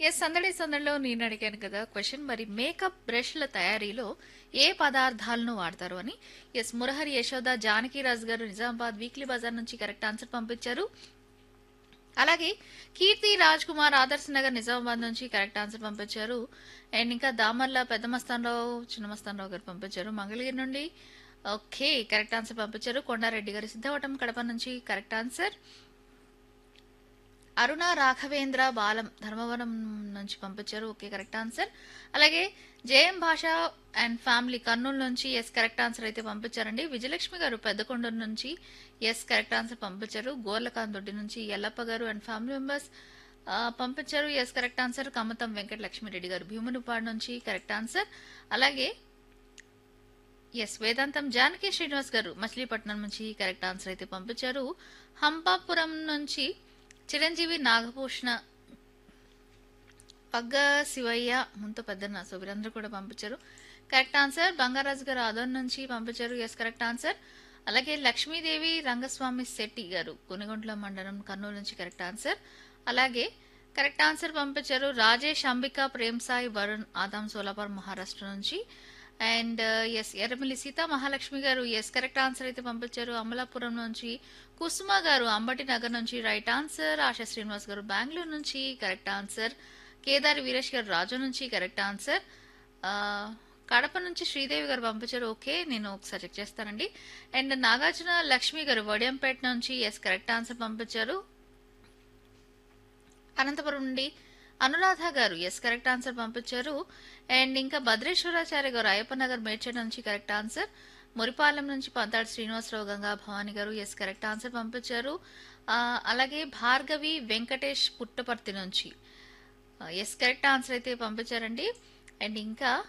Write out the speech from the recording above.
Yes సందడి సందడిలో నేను అడిగాను కదా క్వశ్చన్ మరి మేకప్ బ్రష్ల తయారీలో ఏ పదార్థాలను వాడతారు అని. ఎస్ మురహరి యశోద జానకిరాజు గారు నిజామాబాద్ వీక్లీ బజార్ నుంచి కరెక్ట్ ఆన్సర్ పంపించారు. అలాగే కీర్తి రాజ్ కుమార్ ఆదర్శ్ నగర్ నిజామాబాద్ నుంచి కరెక్ట్ ఆన్సర్ పంపించారు. అండ్ ఇంకా దామర్ల పెద్ద మస్తానరావు చిన్న మస్తానరావు గారు పంపించారు మంగళగిరి నుండి. ఓకే కరెక్ట్ ఆన్సర్ పంపించారు. కొండారెడ్డి గారు సిద్ధవటం కడప నుంచి కరెక్ట్ ఆన్సర్. అరుణ రాఘవేంద్ర బాలం ధర్మవరం నుంచి పంపించారు. Okay correct answer. అలాగే జేఎం భాష అండ్ ఫ్యామిలీ కర్నూలు నుంచి ఎస్ కరెక్ట్ ఆన్సర్ అయితే పంపించారండి. విజయలక్ష్మి గారు పెద్దకొండూరు నుంచి ఎస్ కరెక్ట్ ఆన్సర్ పంపించారు. గోర్లకాందొడ్డి నుంచి ఎల్లప్ప గారు అండ్ ఫ్యామిలీ మెంబర్స్ పంపించారు. Yes correct answer. Kamatham Venkata Lakshmi Reddy గారు భీమునిపాడు నుంచి కరెక్ట్ ఆన్సర్. అలాగే ఎస్ వేదాంతం జానకి శ్రీనివాస్ గారు మచిలీపట్నం నుంచి కరెక్ట్ ఆన్సర్ అయితే పంపించారు. హంపాపురం నుంచి చిరంజీవి నాగభూషణ పగ్గ శివయ్య ముంత పెద్దన్న సో వీరందరూ కూడా పంపించారు కరెక్ట్ ఆన్సర్. బంగారాజు గారు ఆదోన్ నుంచి పంపించారు. Yes correct answer. అలాగే లక్ష్మీదేవి రంగస్వామి శెట్టి గారు కొనిగుంట్ల మండలం కర్నూలు నుంచి కరెక్ట్ ఆన్సర్. అలాగే కరెక్ట్ ఆన్సర్ పంపించారు రాజేష్ అంబిక ప్రేమ్ సాయి వరుణ్ ఆదాం సోలాపూర్ మహారాష్ట్ర నుంచి. అండ్ ఎస్ ఎర్రమిల్లి సీతా మహాలక్ష్మి గారు ఎస్ కరెక్ట్ ఆన్సర్ అయితే పంపించారు. అమలాపురం నుంచి కుసుమ గారు అంబటి నగర్ నుంచి రైట్ ఆన్సర్. ఆశా శ్రీనివాస్ గారు బెంగళూరు నుంచి కరెక్ట్ ఆన్సర్. కేదారి వీరేష్ గారు రాజు నుంచి కరెక్ట్ ఆన్సర్. కడప నుంచి శ్రీదేవి గారు పంపించారు. ఓకే నేను ఒకసారి చెక్ చేస్తానండి. అండ్ నాగార్జున లక్ష్మి గారు వడియంపేట నుంచి ఎస్ కరెక్ట్ ఆన్సర్ పంపించారు. అనంతపురం నుండి అనురాధ గారు ఎస్ కరెక్ట్ ఆన్సర్ పంపించారు. అండ్ ఇంకా భద్రేశ్వరాచార్య గారు అయ్యప్ప నగర్ మేడ్చల్ నుంచి కరెక్ట్ ఆన్సర్. మురిపాలెం నుంచి పంతాడు శ్రీనివాసరావు గంగా భవాని గారు ఎస్ కరెక్ట్ ఆన్సర్ పంపించారు. అలాగే భార్గవి వెంకటేష్ పుట్టపర్తి నుంచి ఎస్ కరెక్ట్ ఆన్సర్ అయితే పంపించారండి. అండ్ ఇంకా